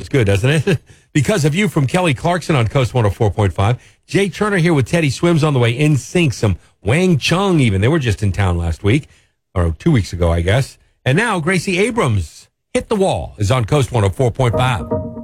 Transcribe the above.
feels good, doesn't it? Because of You from Kelly Clarkson on Coast 104.5. Jay Turner here with Teddy Swims on the way. In sync, some Wang Chung even. They were just in town last week, or 2 weeks ago, I guess. And now Gracie Abrams, Hit the Wall, is on Coast 104.5.